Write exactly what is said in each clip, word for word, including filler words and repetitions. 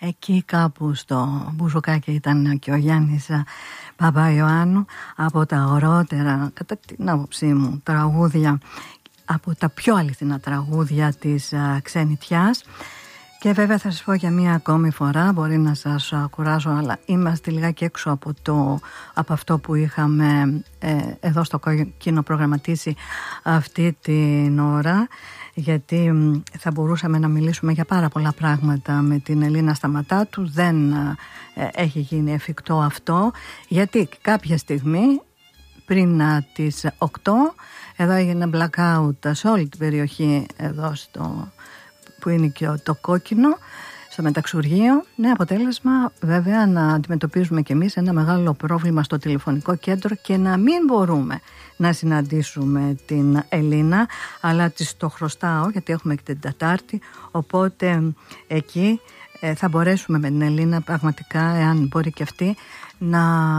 Εκεί κάπου στο Μπουζουκάκι ήταν και ο Γιάννης Παπαϊωάννου, από τα ωραιότερα, κατά την άποψή μου, τραγούδια, από τα πιο αληθινά τραγούδια της α, ξενιτιάς. Και βέβαια θα σας πω για μία ακόμη φορά, μπορεί να σας κουράσω, αλλά είμαστε λιγάκι έξω από, το, από αυτό που είχαμε ε, εδώ στο Κόκκινο προγραμματίσει αυτή την ώρα, γιατί θα μπορούσαμε να μιλήσουμε για πάρα πολλά πράγματα με την Ελίνα Σταματάτου. Δεν ε, έχει γίνει εφικτό αυτό, γιατί κάποια στιγμή πριν ε, τις οκτώ εδώ έγινε blackout σε όλη την περιοχή εδώ στο, που είναι και το Κόκκινο, στο Μεταξουργείο. Ναι, αποτέλεσμα βέβαια να αντιμετωπίζουμε κι εμείς ένα μεγάλο πρόβλημα στο τηλεφωνικό κέντρο και να μην μπορούμε να συναντήσουμε την Ελίνα, αλλά της το χρωστάω γιατί έχουμε και την Τετάρτη, οπότε εκεί ε, θα μπορέσουμε με την Ελίνα πραγματικά, εάν μπορεί και αυτή, να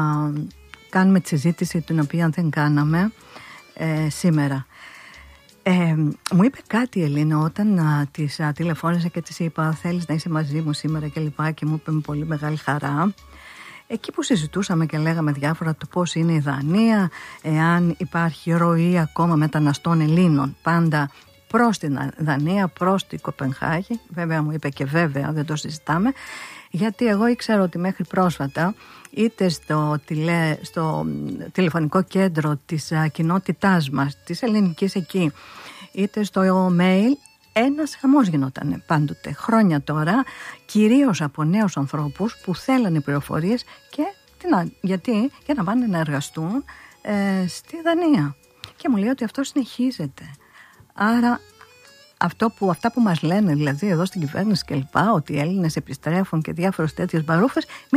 κάνουμε τη συζήτηση την οποία δεν κάναμε ε, σήμερα. Ε, μου είπε κάτι η Ελίνα όταν α, της α, τηλεφώνησα και της είπα θέλεις να είσαι μαζί μου σήμερα και λοιπά, και μου είπε με πολύ μεγάλη χαρά. Εκεί που συζητούσαμε και λέγαμε διάφορα του πώς είναι η Δανία, εάν υπάρχει ροή ακόμα μεταναστών Ελλήνων πάντα προς την Δανία, προς την Κοπενχάγη. Βέβαια μου είπε και βέβαια, δεν το συζητάμε, γιατί εγώ ήξερα ότι μέχρι πρόσφατα είτε στο, τηλε, στο τηλεφωνικό κέντρο της α, κοινότητάς μας, της ελληνικής εκεί, είτε στο mail, ένας χαμός γινόταν πάντοτε, χρόνια τώρα, κυρίως από νέους ανθρώπους που θέλανε πληροφορίες και τι, γιατί, για να πάνε να εργαστούν ε, στη Δανία. Και μου λέει ότι αυτό συνεχίζεται. Άρα αυτό που, αυτά που μας λένε δηλαδή εδώ στην κυβέρνηση και λοιπά, ότι οι Έλληνες επιστρέφουν και διάφορες τέτοιες μπαρούφες,